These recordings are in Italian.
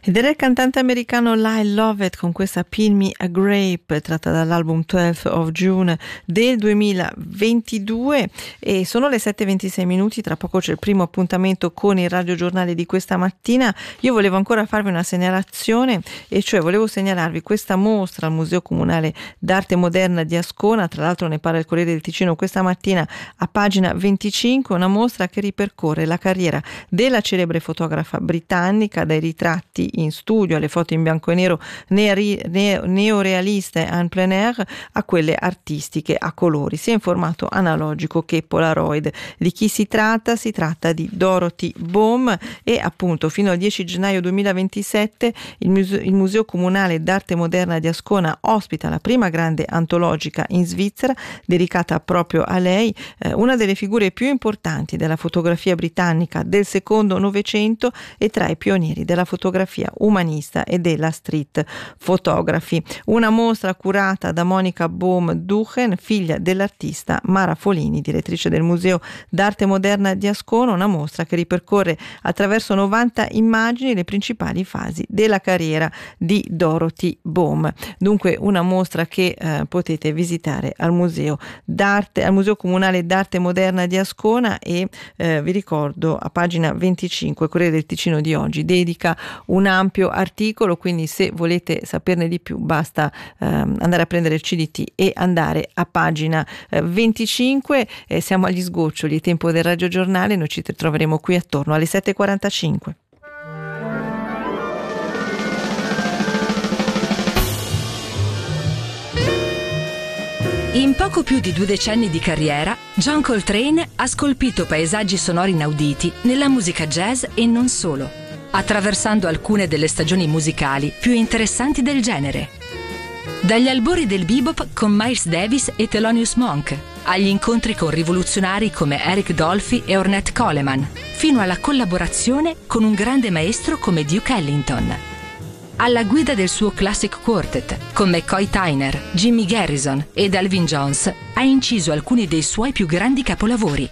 Ed era il cantante americano Lyle Lovett con questa Peel Me a Grape, tratta dall'album 12th of June del 2022, e sono le 7:26. Tra poco c'è il primo appuntamento con il radiogiornale di questa mattina. Io volevo ancora farvi una segnalazione, e cioè volevo segnalarvi questa mostra al Museo Comunale d'Arte Moderna di Ascona. Tra l'altro ne parla il Corriere del Ticino questa mattina a pagina 25, una mostra che ripercorre la carriera della celebre fotografa britannica, dai ritratti in studio alle foto in bianco e nero neorealiste en plein air a quelle artistiche a colori, sia in formato analogico che polaroid. Di chi si tratta? Si tratta di Dorothy Bohm, e appunto fino al 10 gennaio 2027 il Museo Comunale d'Arte Moderna di Ascona ospita la prima grande antologica in Svizzera dedicata proprio a lei, una delle figure più importanti della fotografia britannica del secondo Novecento e tra i pionieri della fotografia umanista e della street photography. Una mostra curata da Monica Bohm-Duchen, figlia dell'artista Mara Folini, direttrice del Museo d'Arte Moderna di Ascona, una mostra che ripercorre attraverso 90 immagini le principali fasi della carriera di Dorothy Bohm. Dunque una mostra che potete visitare al Museo Comunale d'Arte Moderna di Ascona, e vi ricordo a pagina 25 Corriere del Ticino di oggi dedica un ampio articolo, quindi se volete saperne di più basta andare a prendere il CDT e andare a pagina 25. Siamo agli sgoccioli, tempo del radiogiornale, noi ci troveremo qui attorno alle 7:45. In poco più di 2 decenni di carriera, John Coltrane ha scolpito paesaggi sonori inauditi nella musica jazz e non solo, attraversando alcune delle stagioni musicali più interessanti del genere. Dagli albori del bebop con Miles Davis e Thelonious Monk, agli incontri con rivoluzionari come Eric Dolphy e Ornette Coleman, fino alla collaborazione con un grande maestro come Duke Ellington. Alla guida del suo Classic Quartet, con McCoy Tyner, Jimmy Garrison ed Elvin Jones, ha inciso alcuni dei suoi più grandi capolavori.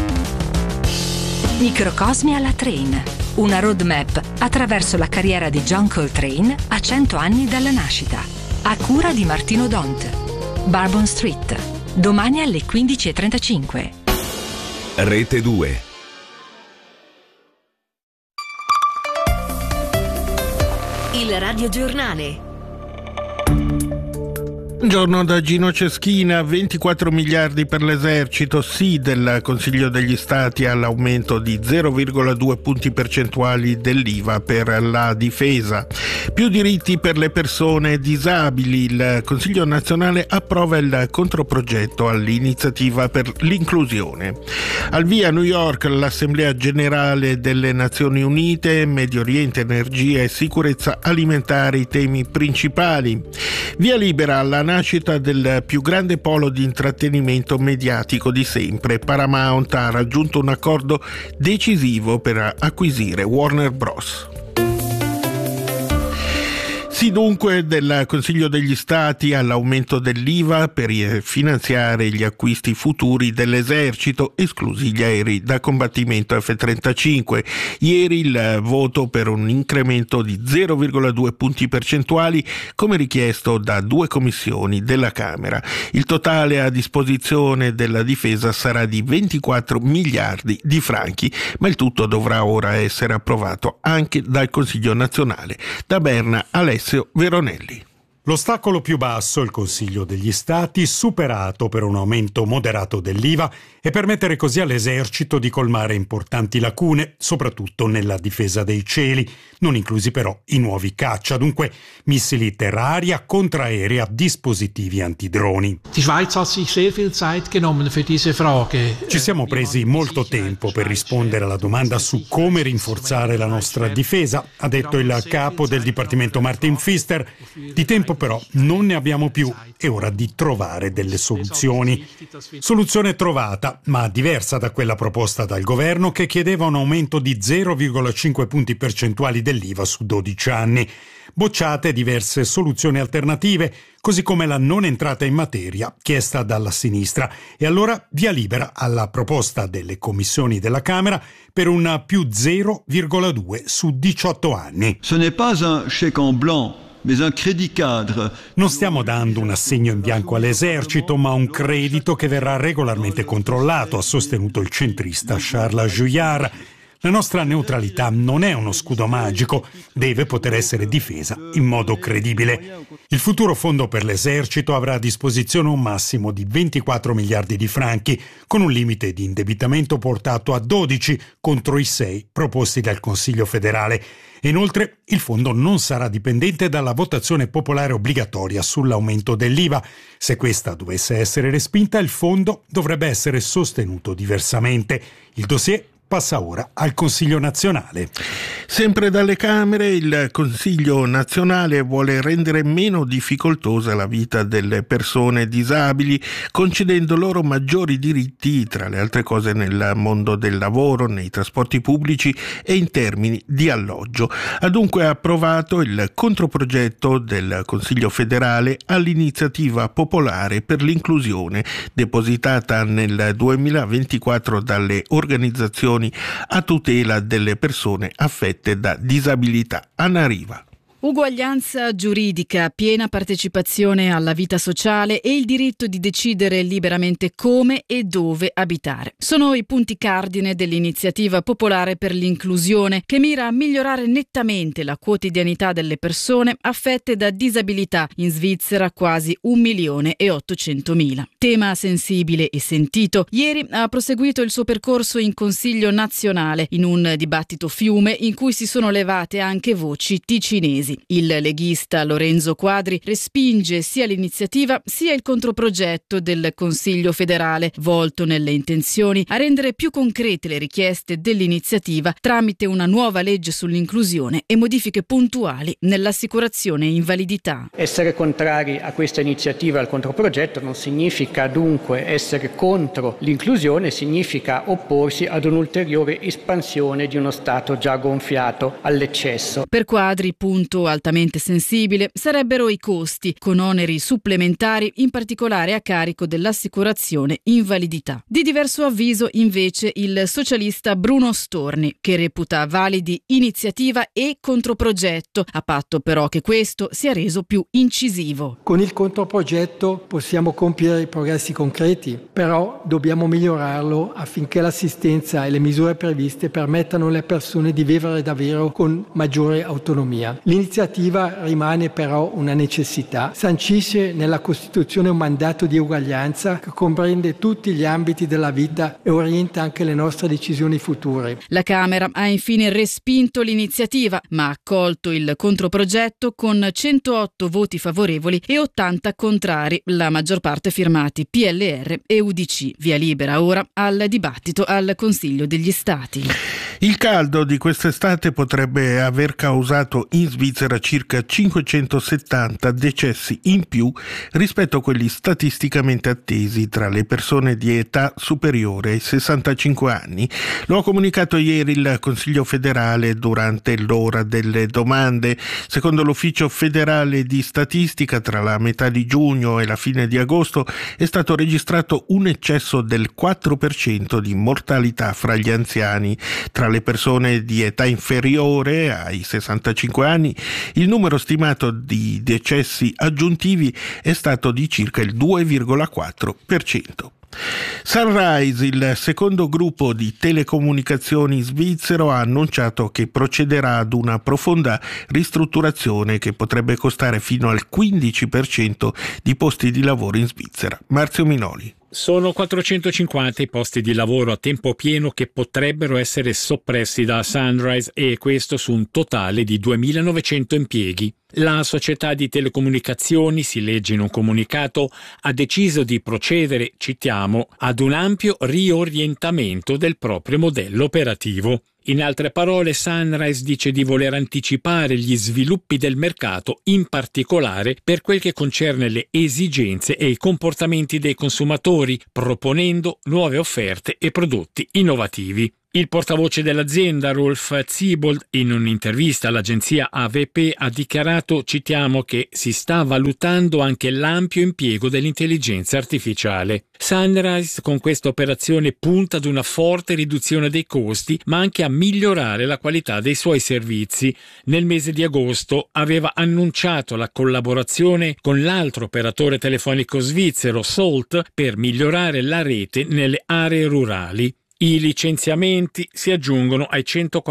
Microcosmi alla Train, una roadmap attraverso la carriera di John Coltrane a 100 anni dalla nascita, a cura di Martino Dont. Bourbon Street, domani alle 15:35. Rete 2. Il radiogiornale. Buongiorno da Gino Ceschina. 24 miliardi per l'esercito, sì del Consiglio degli Stati all'aumento di 0,2 punti percentuali dell'IVA per la difesa. Più diritti per le persone disabili. Il Consiglio nazionale approva il controprogetto all'iniziativa per l'inclusione. Al via a New York l'Assemblea Generale delle Nazioni Unite, Medio Oriente, energia e sicurezza alimentare i temi principali. Via libera alla nascita del più grande polo di intrattenimento mediatico di sempre. Paramount ha raggiunto un accordo decisivo per acquisire Warner Bros. Sì dunque del Consiglio degli Stati all'aumento dell'IVA per finanziare gli acquisti futuri dell'esercito, esclusi gli aerei da combattimento F-35. Ieri il voto per un incremento di 0,2 punti percentuali come richiesto da 2 commissioni della Camera. Il totale a disposizione della difesa sarà di 24 miliardi di franchi, ma il tutto dovrà ora essere approvato anche dal Consiglio nazionale. Da Berna, Alessio Veronelli. L'ostacolo più basso, il Consiglio degli Stati, superato per un aumento moderato dell'IVA e permettere così all'esercito di colmare importanti lacune, soprattutto nella difesa dei cieli, non inclusi però i nuovi caccia, dunque missili terra-aria, contraerea, dispositivi antidroni. Ci siamo presi molto tempo per rispondere alla domanda su come rinforzare la nostra difesa, ha detto il capo del Dipartimento Martin Pfister. Di tempo tempo però non ne abbiamo più, è ora di trovare delle soluzioni. Soluzione trovata, ma diversa da quella proposta dal governo, che chiedeva un aumento di 0,5 punti percentuali dell'IVA su 12 anni. Bocciate diverse soluzioni alternative, così come la non entrata in materia chiesta dalla sinistra. E allora via libera alla proposta delle commissioni della Camera per un più 0,2 su 18 anni. Ce n'est pas un chèque en blanc. Non stiamo dando un assegno in bianco all'esercito, ma un credito che verrà regolarmente controllato, ha sostenuto il centrista Charles Juillard. La nostra neutralità non è uno scudo magico, deve poter essere difesa in modo credibile. Il futuro fondo per l'esercito avrà a disposizione un massimo di 24 miliardi di franchi, con un limite di indebitamento portato a 12 contro i 6 proposti dal Consiglio federale. Inoltre, il fondo non sarà dipendente dalla votazione popolare obbligatoria sull'aumento dell'IVA. Se questa dovesse essere respinta, il fondo dovrebbe essere sostenuto diversamente. Il dossier passa ora al Consiglio nazionale. Sempre dalle Camere, il Consiglio nazionale vuole rendere meno difficoltosa la vita delle persone disabili, concedendo loro maggiori diritti, tra le altre cose nel mondo del lavoro, nei trasporti pubblici e in termini di alloggio. Ha dunque approvato il controprogetto del Consiglio federale all'iniziativa popolare per l'inclusione, depositata nel 2024 dalle organizzazioni a tutela delle persone affette da disabilità. Anna Riva. Uguaglianza giuridica, piena partecipazione alla vita sociale e il diritto di decidere liberamente come e dove abitare. Sono i punti cardine dell'iniziativa popolare per l'inclusione, che mira a migliorare nettamente la quotidianità delle persone affette da disabilità. In Svizzera quasi 1.800.000. Tema sensibile e sentito, ieri ha proseguito il suo percorso in Consiglio nazionale, in un dibattito fiume in cui si sono levate anche voci ticinesi. Il leghista Lorenzo Quadri respinge sia l'iniziativa sia il controprogetto del Consiglio federale, volto nelle intenzioni a rendere più concrete le richieste dell'iniziativa tramite una nuova legge sull'inclusione e modifiche puntuali nell'assicurazione invalidità. Essere contrari a questa iniziativa, al controprogetto, non significa dunque essere contro l'inclusione, significa opporsi ad un'ulteriore espansione di uno Stato già gonfiato all'eccesso. Per Quadri, punto altamente sensibile, sarebbero i costi, con oneri supplementari in particolare a carico dell'assicurazione invalidità. Di diverso avviso invece il socialista Bruno Storni, che reputa validi iniziativa e controprogetto, a patto però che questo sia reso più incisivo. Con il controprogetto possiamo compiere i progressi concreti, però dobbiamo migliorarlo affinché l'assistenza e le misure previste permettano alle persone di vivere davvero con maggiore autonomia. L'iniziativa rimane però una necessità, sancisce nella Costituzione un mandato di uguaglianza che comprende tutti gli ambiti della vita e orienta anche le nostre decisioni future. La Camera ha infine respinto l'iniziativa, ma ha accolto il controprogetto con 108 voti favorevoli e 80 contrari, la maggior parte firmati PLR e UDC. Via libera ora al dibattito al Consiglio degli Stati. Il caldo di quest'estate potrebbe aver causato in Svizzera circa 570 decessi in più rispetto a quelli statisticamente attesi tra le persone di età superiore ai 65 anni. Lo ha comunicato ieri il Consiglio federale durante l'ora delle domande. Secondo l'Ufficio federale di statistica, tra la metà di giugno e la fine di agosto è stato registrato un eccesso del 4% di mortalità fra gli anziani. Tra le persone di età inferiore ai 65 anni, il numero stimato di decessi aggiuntivi è stato di circa il 2,4%. Sunrise, il secondo gruppo di telecomunicazioni svizzero, ha annunciato che procederà ad una profonda ristrutturazione che potrebbe costare fino al 15% di posti di lavoro in Svizzera. Marzio Minoli. Sono 450 i posti di lavoro a tempo pieno che potrebbero essere soppressi da Sunrise, e questo su un totale di 2.900 impieghi. La società di telecomunicazioni, si legge in un comunicato, ha deciso di procedere, citiamo, ad un ampio riorientamento del proprio modello operativo. In altre parole, Sunrise dice di voler anticipare gli sviluppi del mercato, in particolare per quel che concerne le esigenze e i comportamenti dei consumatori, proponendo nuove offerte e prodotti innovativi. Il portavoce dell'azienda, Rolf Ziebold, in un'intervista all'agenzia AVP ha dichiarato, citiamo, che si sta valutando anche l'ampio impiego dell'intelligenza artificiale. Sunrise con questa operazione punta ad una forte riduzione dei costi, ma anche a migliorare la qualità dei suoi servizi. Nel mese di agosto aveva annunciato la collaborazione con l'altro operatore telefonico svizzero, Salt, per migliorare la rete nelle aree rurali. I licenziamenti si aggiungono ai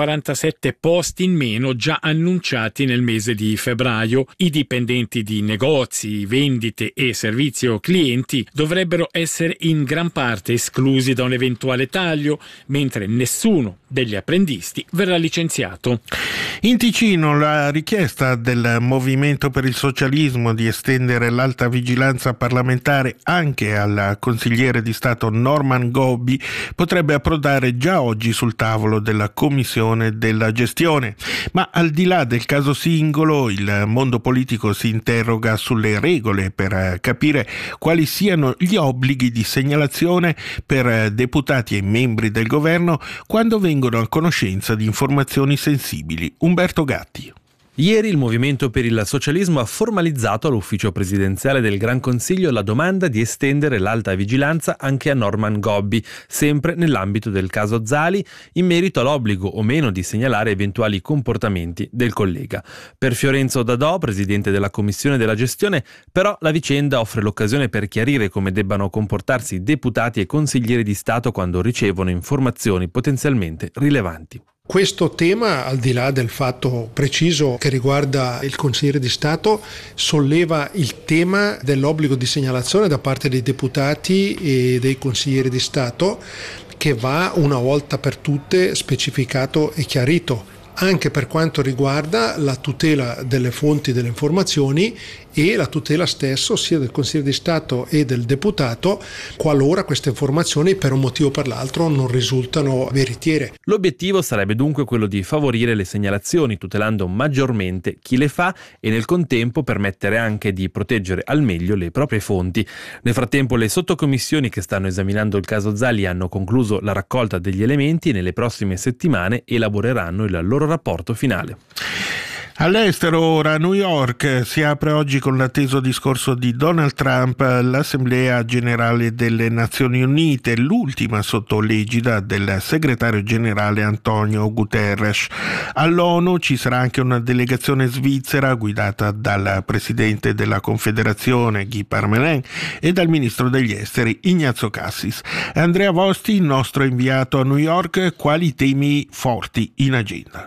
147 posti in meno già annunciati nel mese di febbraio. I dipendenti di negozi, vendite e servizio clienti dovrebbero essere in gran parte esclusi da un eventuale taglio, mentre nessuno degli apprendisti verrà licenziato. In Ticino la richiesta del Movimento per il Socialismo di estendere l'alta vigilanza parlamentare anche al consigliere di Stato Norman Gobbi potrebbe approdare già oggi sul tavolo della Commissione della Gestione. Ma al di là del caso singolo, il mondo politico si interroga sulle regole per capire quali siano gli obblighi di segnalazione per deputati e membri del governo quando vengono a conoscenza di informazioni sensibili. Umberto Gatti. Ieri il Movimento per il Socialismo ha formalizzato all'ufficio presidenziale del Gran Consiglio la domanda di estendere l'alta vigilanza anche a Norman Gobbi, sempre nell'ambito del caso Zali, in merito all'obbligo o meno di segnalare eventuali comportamenti del collega. Per Fiorenzo Dadò, presidente della Commissione della Gestione, però la vicenda offre l'occasione per chiarire come debbano comportarsi deputati e consiglieri di Stato quando ricevono informazioni potenzialmente rilevanti. Questo tema, al di là del fatto preciso che riguarda il consigliere di Stato, solleva il tema dell'obbligo di segnalazione da parte dei deputati e dei consiglieri di Stato, che va una volta per tutte specificato e chiarito, anche per quanto riguarda la tutela delle fonti delle informazioni e la tutela stesso sia del consigliere di Stato e del deputato qualora queste informazioni per un motivo o per l'altro non risultano veritiere. L'obiettivo sarebbe dunque quello di favorire le segnalazioni, tutelando maggiormente chi le fa e nel contempo permettere anche di proteggere al meglio le proprie fonti. Nel frattempo le sottocommissioni che stanno esaminando il caso Zali hanno concluso la raccolta degli elementi e nelle prossime settimane elaboreranno il loro rapporto finale. All'estero ora, a New York si apre oggi con l'atteso discorso di Donald Trump l'Assemblea Generale delle Nazioni Unite, l'ultima sotto l'egida del segretario generale Antonio Guterres. All'ONU ci sarà anche una delegazione svizzera guidata dal presidente della Confederazione Guy Parmelin e dal ministro degli esteri Ignazio Cassis. Andrea Vosti, il nostro inviato a New York, quali temi forti in agenda?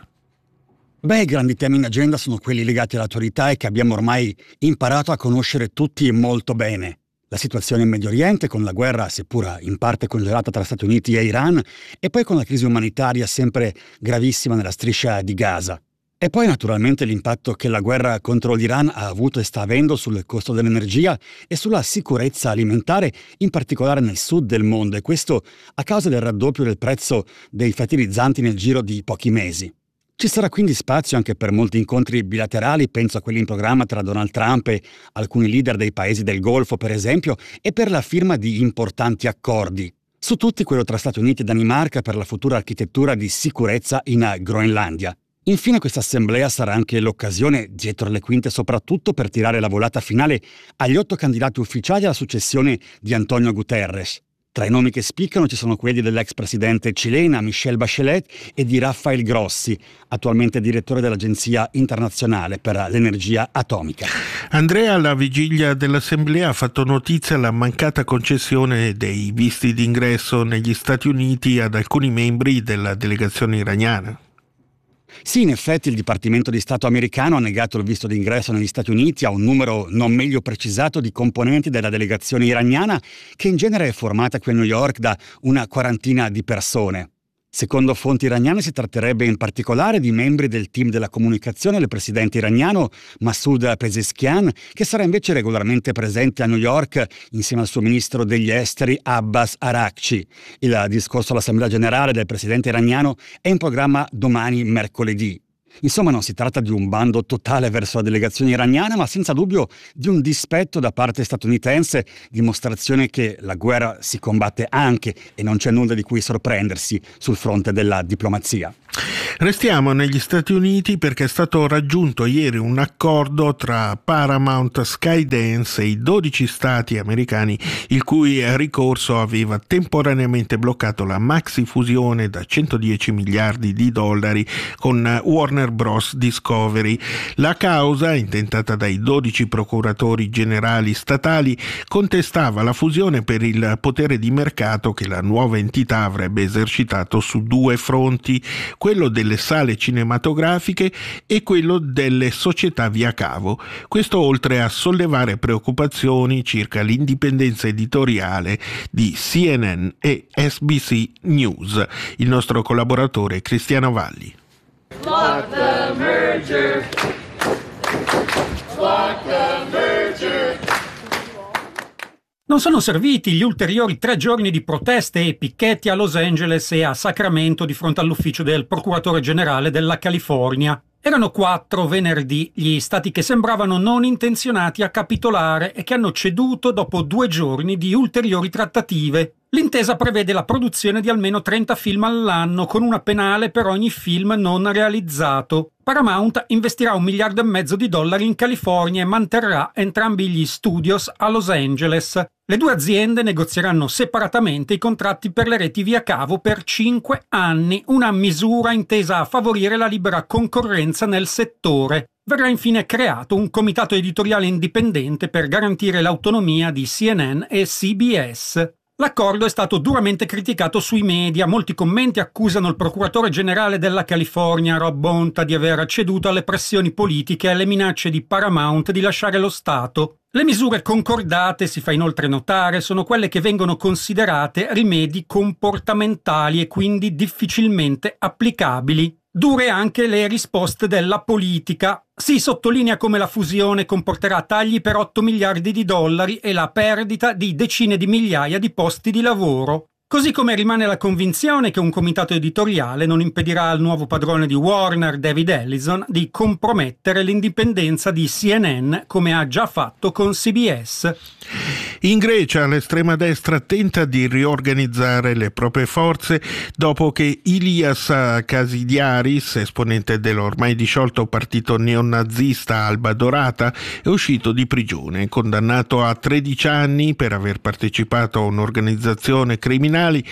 I grandi temi in agenda sono quelli legati all'attualità e che abbiamo ormai imparato a conoscere tutti molto bene. La situazione in Medio Oriente, con la guerra seppur in parte congelata tra Stati Uniti e Iran, e poi con la crisi umanitaria sempre gravissima nella striscia di Gaza. E poi naturalmente l'impatto che la guerra contro l'Iran ha avuto e sta avendo sul costo dell'energia e sulla sicurezza alimentare, in particolare nel sud del mondo, e questo a causa del raddoppio del prezzo dei fertilizzanti nel giro di pochi mesi. Ci sarà quindi spazio anche per molti incontri bilaterali, penso a quelli in programma tra Donald Trump e alcuni leader dei paesi del Golfo, per esempio, e per la firma di importanti accordi. Su tutti quello tra Stati Uniti e Danimarca per la futura architettura di sicurezza in Groenlandia. Infine questa assemblea sarà anche l'occasione, dietro le quinte soprattutto, per tirare la volata finale agli 8 candidati ufficiali alla successione di Antonio Guterres. Tra i nomi che spiccano ci sono quelli dell'ex presidente cilena Michelle Bachelet e di Rafael Grossi, attualmente direttore dell'Agenzia Internazionale per l'Energia Atomica. Andrea, alla vigilia dell'Assemblea ha fatto notizia la mancata concessione dei visti d'ingresso negli Stati Uniti ad alcuni membri della delegazione iraniana. Sì, in effetti il Dipartimento di Stato americano ha negato il visto d'ingresso negli Stati Uniti a un numero non meglio precisato di componenti della delegazione iraniana, che in genere è formata qui a New York da una quarantina di persone. Secondo fonti iraniane si tratterebbe in particolare di membri del team della comunicazione del presidente iraniano Masoud Pezeshkian, che sarà invece regolarmente presente a New York insieme al suo ministro degli esteri Abbas Araghchi. Il discorso all'Assemblea Generale del presidente iraniano è in programma domani mercoledì. Insomma, non si tratta di un bando totale verso la delegazione iraniana, ma senza dubbio di un dispetto da parte statunitense, dimostrazione che la guerra si combatte anche, e non c'è nulla di cui sorprendersi, sul fronte della diplomazia. Restiamo negli Stati Uniti perché è stato raggiunto ieri un accordo tra Paramount, Skydance e i 12 stati americani il cui ricorso aveva temporaneamente bloccato la maxi fusione da 110 miliardi di dollari con Warner Bros. Discovery. La causa, intentata dai 12 procuratori generali statali, contestava la fusione per il potere di mercato che la nuova entità avrebbe esercitato su due fronti, quello delle sale cinematografiche e quello delle società via cavo. Questo oltre a sollevare preoccupazioni circa l'indipendenza editoriale di CNN e SBC News. Il nostro collaboratore Cristiano Valli. Block the merger. Block the merger. Non sono serviti gli ulteriori 3 giorni di proteste e picchetti a Los Angeles e a Sacramento di fronte all'ufficio del procuratore generale della California. Erano 4 venerdì gli stati che sembravano non intenzionati a capitolare e che hanno ceduto dopo 2 giorni di ulteriori trattative. L'intesa prevede la produzione di almeno 30 film all'anno, con una penale per ogni film non realizzato. Paramount investirà $1,5 miliardi in California e manterrà entrambi gli studios a Los Angeles. Le 2 aziende negozieranno separatamente i contratti per le reti via cavo per 5 anni, una misura intesa a favorire la libera concorrenza nel settore. Verrà infine creato un comitato editoriale indipendente per garantire l'autonomia di CNN e CBS. L'accordo è stato duramente criticato sui media. Molti commenti accusano il procuratore generale della California, Rob Bonta, di aver ceduto alle pressioni politiche e alle minacce di Paramount di lasciare lo Stato. Le misure concordate, si fa inoltre notare, sono quelle che vengono considerate rimedi comportamentali e quindi difficilmente applicabili. Dure anche le risposte della politica. Si sottolinea come la fusione comporterà tagli per $8 miliardi e la perdita di decine di migliaia di posti di lavoro. Così come rimane la convinzione che un comitato editoriale non impedirà al nuovo padrone di Warner, David Ellison, di compromettere l'indipendenza di CNN come ha già fatto con CBS. In Grecia l'estrema destra tenta di riorganizzare le proprie forze dopo che Ilias Kasidiaris, esponente dell'ormai disciolto partito neonazista Alba Dorata, è uscito di prigione, condannato a 13 anni per aver partecipato a un'organizzazione criminale.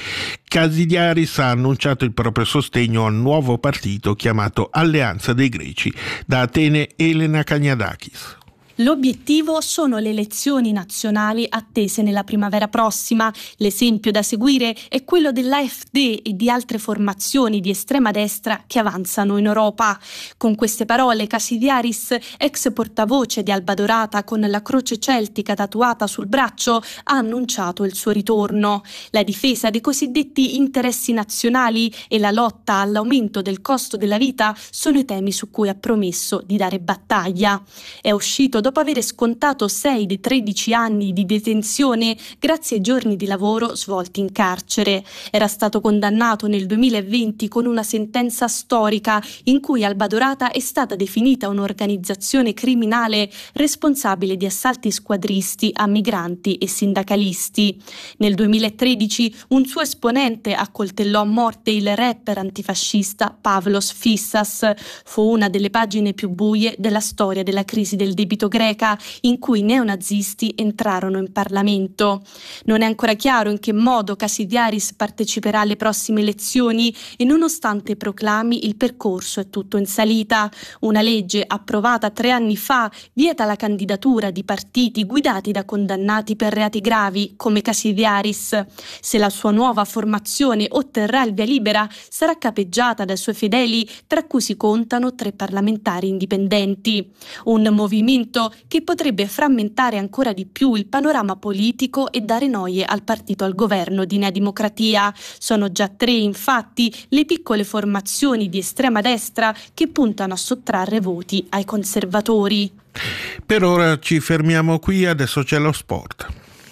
Kasidiaris ha annunciato il proprio sostegno al nuovo partito chiamato Alleanza dei Greci. Da Atene, Elena Kagnadakis. L'obiettivo sono le elezioni nazionali attese nella primavera prossima. L'esempio da seguire è quello dell'AfD e di altre formazioni di estrema destra che avanzano in Europa. Con queste parole Kasidiaris, ex portavoce di Alba Dorata con la croce celtica tatuata sul braccio, ha annunciato il suo ritorno. La difesa dei cosiddetti interessi nazionali e la lotta all'aumento del costo della vita sono i temi su cui ha promesso di dare battaglia. È uscito dopo aver scontato 6 dei 13 anni di detenzione grazie ai giorni di lavoro svolti in carcere. Era stato condannato nel 2020 con una sentenza storica in cui Alba Dorata è stata definita un'organizzazione criminale responsabile di assalti squadristi a migranti e sindacalisti. Nel 2013 un suo esponente accoltellò a morte il rapper antifascista Pavlos Fissas. Fu una delle pagine più buie della storia della crisi del debito greca, in cui i neonazisti entrarono in Parlamento. Non è ancora chiaro in che modo Kasidiaris parteciperà alle prossime elezioni e nonostante proclami il percorso è tutto in salita. Una legge approvata 3 anni fa vieta la candidatura di partiti guidati da condannati per reati gravi come Kasidiaris. Se la sua nuova formazione otterrà il via libera, sarà capeggiata dai suoi fedeli, tra cui si contano 3 parlamentari indipendenti. Un movimento conflitto che potrebbe frammentare ancora di più il panorama politico e dare noie al partito al governo di Nea Dimocratia. Sono già 3, infatti, le piccole formazioni di estrema destra che puntano a sottrarre voti ai conservatori. Per ora ci fermiamo qui, adesso c'è lo sport.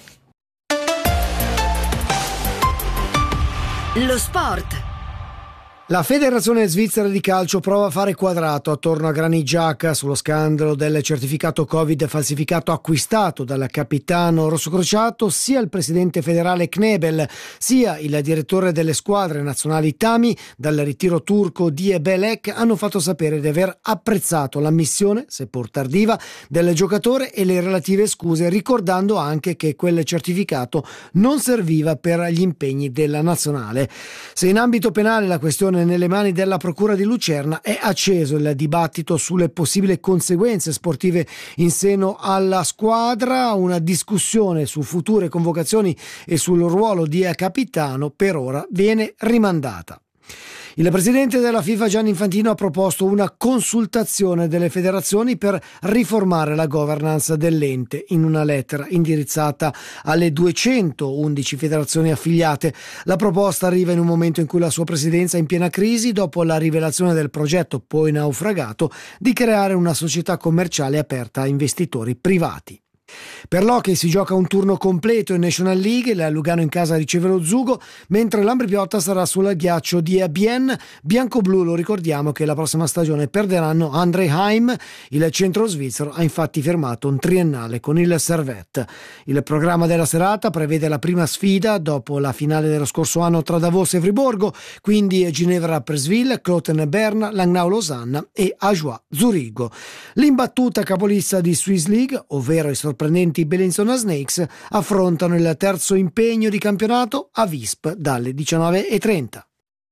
Lo sport. La Federazione Svizzera di Calcio prova a fare quadrato attorno a Granit Xhaka sullo scandalo del certificato Covid falsificato acquistato dal capitano rossocrociato. Sia il presidente federale Knebel sia il direttore delle squadre nazionali Tami dal ritiro turco Die Belek hanno fatto sapere di aver apprezzato l'ammissione, seppur tardiva, del giocatore e le relative scuse, ricordando anche che quel certificato non serviva per gli impegni della nazionale. Se in ambito penale la questione nelle mani della Procura di Lucerna, è acceso il dibattito sulle possibili conseguenze sportive in seno alla squadra. Una discussione su future convocazioni e sul ruolo di capitano per ora viene rimandata. Il presidente della FIFA Gianni Infantino ha proposto una consultazione delle federazioni per riformare la governance dell'ente in una lettera indirizzata alle 211 federazioni affiliate. La proposta arriva in un momento in cui la sua presidenza è in piena crisi dopo la rivelazione del progetto, poi naufragato, di creare una società commerciale aperta a investitori privati. Per l'hockey si gioca un turno completo in National League, il Lugano in casa riceve lo Zugo, mentre l'Ambrì-Piotta sarà sul ghiaccio di Bienne. Bianco-blu, lo ricordiamo che la prossima stagione perderanno André Heim, il centro svizzero ha infatti firmato un triennale con il Servette. Il programma della serata prevede la prima sfida dopo la finale dello scorso anno tra Davos e Friburgo, quindi Ginevra-Presville, Cloten-Berna, Langnau-Losanna e Ajoie-Zurigo. L'imbattuta capolista di Swiss League, ovvero i sorprendenti Bellinzona Snakes, affrontano il terzo impegno di campionato a Visp dalle 19:30.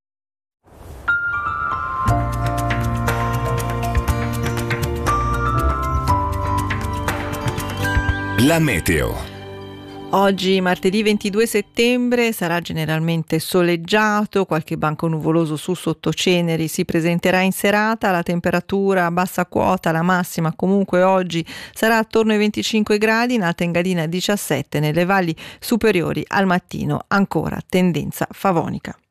La meteo. Oggi, martedì 22 settembre, sarà generalmente soleggiato, qualche banco nuvoloso su sottoceneri si presenterà in serata, la temperatura a bassa quota, la massima comunque oggi sarà attorno ai 25 gradi, in Alta Engadina 17, nelle valli superiori al mattino ancora tendenza favonica.